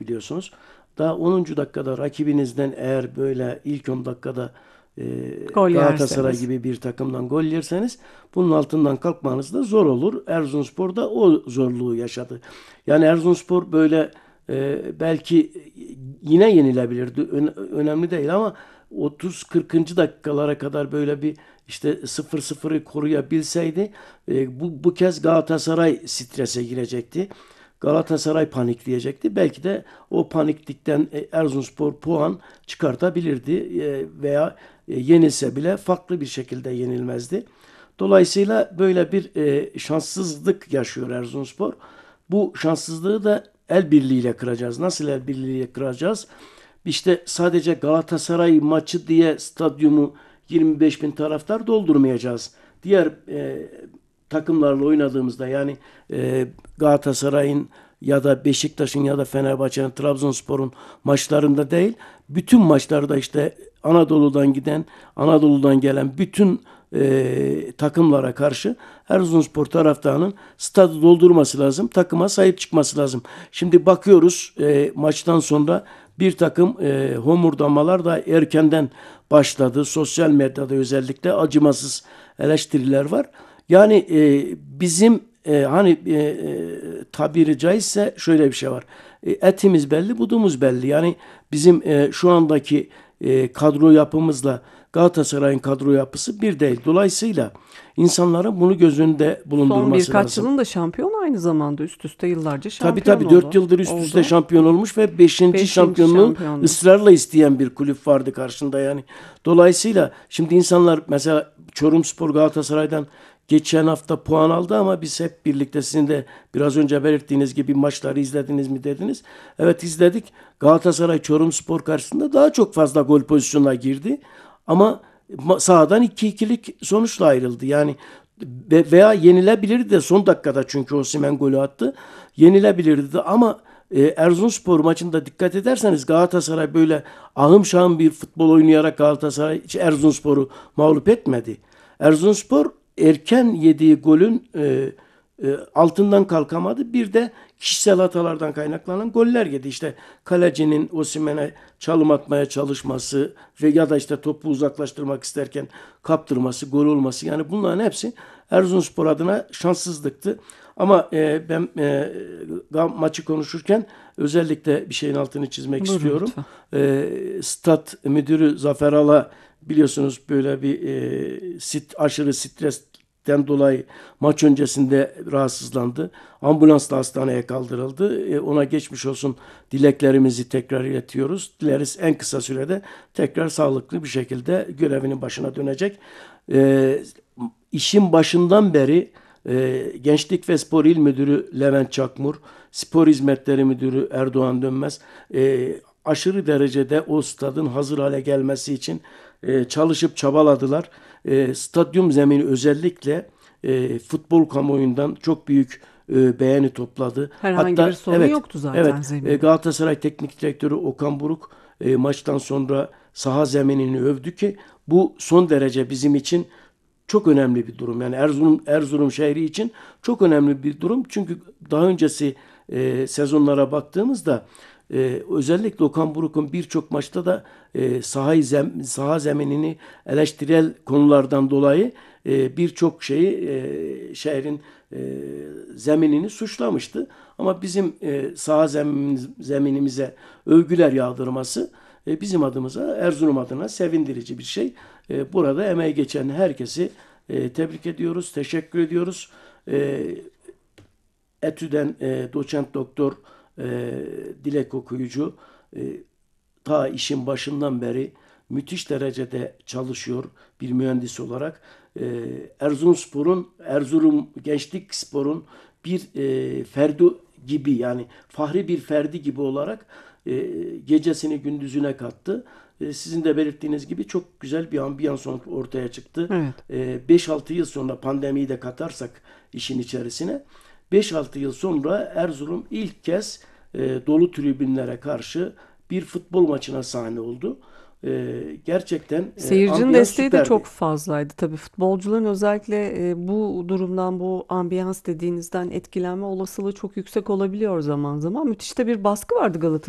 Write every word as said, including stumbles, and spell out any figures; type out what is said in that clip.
biliyorsunuz. Daha onuncu dakikada rakibinizden eğer böyle ilk on dakikada e, Gol Galatasaray yerseniz. gibi bir takımdan gol yerseniz bunun altından kalkmanız da zor olur. Erzurumspor da o zorluğu yaşadı. Yani Erzurumspor böyle e, belki yine yenilebilirdi. Ö- önemli değil ama otuz kırkıncı dakikalara kadar böyle bir işte sıfır sıfırı koruyabilseydi e, bu, bu kez Galatasaray strese girecekti. Galatasaray panikleyecekti. Belki de o paniklikten e, Erzurumspor puan çıkartabilirdi e, veya e, yenilse bile farklı bir şekilde yenilmezdi. Dolayısıyla böyle bir e, şanssızlık yaşıyor Erzurumspor. Bu şanssızlığı da el birliğiyle kıracağız. Nasıl el birliğiyle kıracağız? İşte sadece Galatasaray maçı diye stadyumu yirmi beş bin taraftar doldurmayacağız. Diğer e, takımlarla oynadığımızda yani e, Galatasaray'ın ya da Beşiktaş'ın ya da Fenerbahçe'nin, Trabzonspor'un maçlarında değil, bütün maçlarda işte Anadolu'dan giden, Anadolu'dan gelen bütün e, takımlara karşı Erzurumspor taraftarının stadı doldurması lazım. Takıma sahip çıkması lazım. Şimdi bakıyoruz e, maçtan sonra bir takım e, homurdamalar da erkenden başladı. Sosyal medyada özellikle acımasız eleştiriler var. Yani e, bizim e, hani e, e, tabiri caizse şöyle bir şey var. E, etimiz belli, budumuz belli. Yani bizim e, şu andaki e, kadro yapımızla Galatasaray'ın kadro yapısı bir değil. Dolayısıyla insanların bunu göz önünde Son bulundurması birkaç lazım. yılın da şampiyon, aynı zamanda üst üste yıllarca Tabii şampiyon tabii dört oldu. yıldır üst üste Oldu. şampiyon olmuş ve beşinci Beşinci şampiyonluğu şampiyonluğu. ısrarla isteyen bir kulüp vardı karşında yani. Dolayısıyla şimdi insanlar mesela Çorumspor Galatasaray'dan geçen hafta puan aldı ama biz hep birlikte sizin de biraz önce belirttiğiniz gibi maçları izlediniz mi dediniz. Evet izledik. Galatasaray Çorumspor karşısında daha çok fazla gol pozisyonuna girdi. Ama sahadan iki ikilik sonuçla ayrıldı. Yani veya yenilebilirdi de son dakikada çünkü Osimhen golü attı. Yenilebilirdi de ama e, Erzurumspor maçında dikkat ederseniz Galatasaray böyle ahım şahım bir futbol oynayarak Galatasaray hiç Erzurumspor'u mağlup etmedi. Erzurumspor erken yediği golün e, e, altından kalkamadı. Bir de kişisel hatalardan kaynaklanan goller yedi. İşte kalecinin Osimhen'e çalım atmaya çalışması ve ya da işte topu uzaklaştırmak isterken kaptırması, gol olması. Yani bunların hepsi Erzurumspor adına şanssızlıktı. Ama e, ben e, maçı konuşurken özellikle bir şeyin altını çizmek Buyurun istiyorum. lütfen. E, Stat müdürü Zafer Ala biliyorsunuz böyle bir e, sit, aşırı stresten dolayı maç öncesinde rahatsızlandı. Ambulansla hastaneye kaldırıldı. E, ona geçmiş olsun dileklerimizi tekrar iletiyoruz. Dileriz en kısa sürede tekrar sağlıklı bir şekilde görevinin başına dönecek. E, işin başından beri e, Gençlik ve Spor İl Müdürü Levent Çakmur, Spor Hizmetleri Müdürü Erdoğan Dönmez e, aşırı derecede o stadın hazır hale gelmesi için e, çalışıp çabaladılar. E, stadyum zemini özellikle e, futbol kamuoyundan çok büyük e, beğeni topladı. Herhangi bir Hatta sorun evet, yoktu evet zaten e, zeminde. Galatasaray Teknik Direktörü Okan Buruk e, maçtan sonra saha zeminini övdü ki bu son derece bizim için çok önemli bir durum. Yani Erzurum Erzurum şehri için çok önemli bir durum. Çünkü daha öncesi e, sezonlara baktığımızda e, özellikle Okan Buruk'un birçok maçta da e, saha, zem, saha zeminini eleştirel konulardan dolayı e, birçok şeyi e, şehrin e, zeminini suçlamıştı. Ama bizim e, saha zeminimiz, zeminimize övgüler yağdırması e, bizim adımıza, Erzurum adına sevindirici bir şey. E, burada emeği geçen herkesi e, tebrik ediyoruz, teşekkür ediyoruz. E, Etü'den e, doçent doktor e, Dilek Okuyucu e, ta işin başından beri müthiş derecede çalışıyor bir mühendis olarak. E, Erzurumspor'un, Erzurum Gençlik Spor'un bir e, ferdi gibi yani fahri bir ferdi gibi olarak e, gecesini gündüzüne kattı. E, sizin de belirttiğiniz gibi çok güzel bir ambiyans ortaya çıktı. Evet. E, beş altı yıl sonra pandemiyi de katarsak işin içerisine beş altı yıl sonra Erzurum ilk kez e, dolu tribünlere karşı bir futbol maçına sahne oldu. E, gerçekten e, Seyircinin ambiyans desteği de çok süperdi. fazlaydı. Tabii futbolcuların özellikle e, bu durumdan, bu ambiyans dediğinizden etkilenme olasılığı çok yüksek olabiliyor zaman zaman. Müthiş de bir baskı vardı Galatasaray.